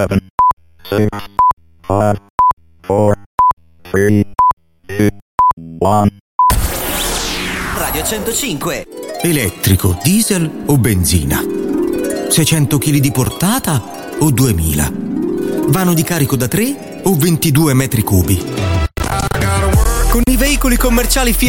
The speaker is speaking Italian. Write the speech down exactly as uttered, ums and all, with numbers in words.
seven, six, five, four, three, two, one. Radio centocinque. Elettrico, diesel o benzina? seicento chili di portata o duemila? Vano di carico da tre o ventidue metri cubi? Con i veicoli commerciali Fiat